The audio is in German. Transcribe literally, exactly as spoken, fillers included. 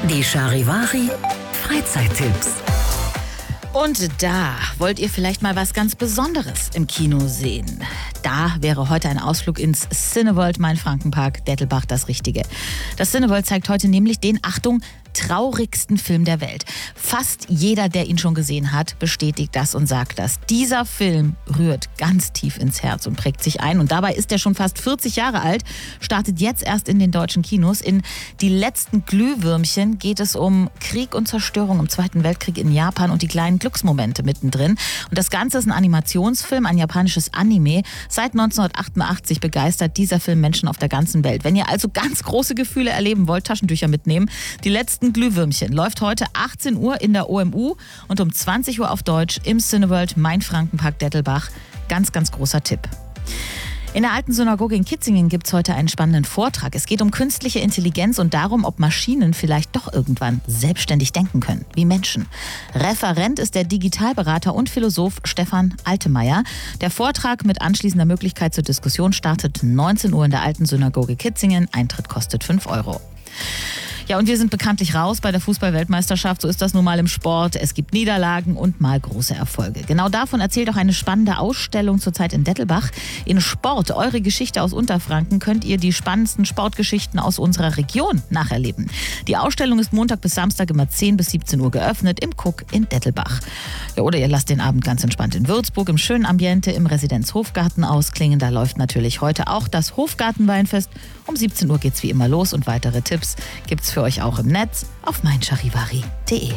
Die Charivari Freizeittipps. Und da wollt ihr vielleicht mal was ganz Besonderes im Kino sehen. Da wäre heute ein Ausflug ins Cineworld Main-Frankenpark Dettelbach das Richtige. Das Cineworld zeigt heute nämlich den, Achtung, traurigsten Film der Welt. Fast jeder, der ihn schon gesehen hat, bestätigt das und sagt das. Dieser Film rührt ganz tief ins Herz und prägt sich ein. Und dabei ist er schon fast vierzig Jahre alt, startet jetzt erst in den deutschen Kinos. In Die letzten Glühwürmchen geht es um Krieg und Zerstörung im Zweiten Weltkrieg in Japan und die kleinen Glücksmomente mittendrin. Und das Ganze ist ein Animationsfilm, ein japanisches Anime. Seit neunzehnhundertachtundachtzig begeistert dieser Film Menschen auf der ganzen Welt. Wenn ihr also ganz große Gefühle erleben wollt, Taschentücher mitnehmen. Die letzten Glühwürmchen läuft heute achtzehn Uhr in der O M U und um zwanzig Uhr auf Deutsch im Cineworld Main-Frankenpark Dettelbach. Ganz, ganz großer Tipp. In der alten Synagoge in Kitzingen gibt es heute einen spannenden Vortrag. Es geht um künstliche Intelligenz und darum, ob Maschinen vielleicht doch irgendwann selbstständig denken können, wie Menschen. Referent ist der Digitalberater und Philosoph Stefan Altemeyer. Der Vortrag mit anschließender Möglichkeit zur Diskussion startet neunzehn Uhr in der alten Synagoge Kitzingen. Eintritt kostet fünf Euro. Ja, und wir sind bekanntlich raus bei der Fußball-Weltmeisterschaft. So ist das nun mal im Sport. Es gibt Niederlagen und mal große Erfolge. Genau davon erzählt auch eine spannende Ausstellung zurzeit in Dettelbach. In Sport, eure Geschichte aus Unterfranken, könnt ihr die spannendsten Sportgeschichten aus unserer Region nacherleben. Die Ausstellung ist Montag bis Samstag immer zehn bis siebzehn Uhr geöffnet im Cook in Dettelbach. Ja, oder ihr lasst den Abend ganz entspannt in Würzburg im schönen Ambiente im Residenz-Hofgarten ausklingen. Da läuft natürlich heute auch das Hofgartenweinfest. Um siebzehn Uhr geht's wie immer los und weitere Tipps gibt's für euch auch im Netz auf mein charivari punkt de.